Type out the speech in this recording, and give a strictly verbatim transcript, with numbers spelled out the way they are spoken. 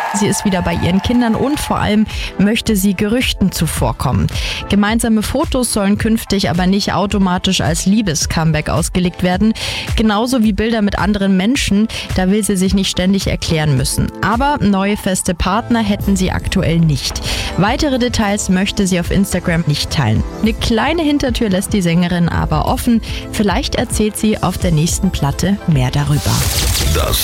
Sie ist wieder bei ihren Kindern und vor allem möchte sie Gerüchten zuvorkommen. Gemeinsame Fotos sollen künftig aber nicht automatisch als Liebes-Comeback ausgelegt werden. Genauso wie Bilder mit anderen Menschen, da will sie sich nicht ständig erklären müssen. Aber neue feste Partner hätten sie aktuell nicht. Weitere Details möchte sie auf Instagram nicht teilen. Eine kleine Hintertür lässt die Sängerin aber offen. Vielleicht erzählt sie auf der nächsten Platte mehr darüber. Das